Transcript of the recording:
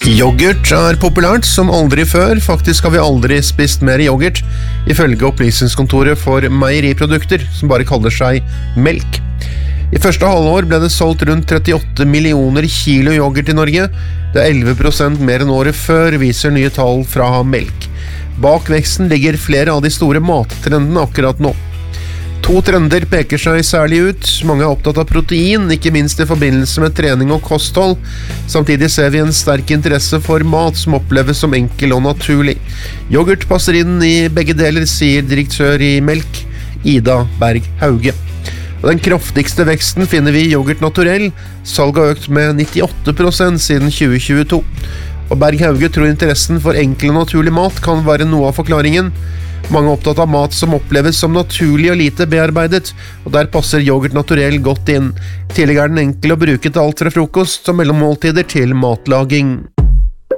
Yoghurt er populært som aldri før, faktisk har vi aldri spist mer yoghurt, ifølge opplysningskontoret for meieriprodukter, som bare kaller seg melk. I første halvår ble det solgt rundt 38 millioner kilo yoghurt i Norge, det er 11% mer enn året før, viser nye tall fra melk. Bak veksten ligger flere av de store mattrendene akkurat nå. To trender peker seg særlig ut. Mange er opptatt av protein, ikke minst i forbindelse med trening og kosthold. Samtidig ser vi en sterk interesse for mat som oppleves som enkel og naturlig. Yoghurt passer inn i begge deler, sier direktør i Melk, Ida Berg Hauge. Og den kraftigste veksten finner vi i yoghurt naturell. Salget har økt med 98% siden 2022. Og Berg Hauge tror interessen for enkel og naturlig mat kan være noe av forklaringen. Mange er opptatt av mat som oppleves som naturlig og lite bearbeidet, og der passer yoghurt naturell godt inn. Tidligere er den enkel å bruke til alt fra frokost og mellommåltider til matlaging.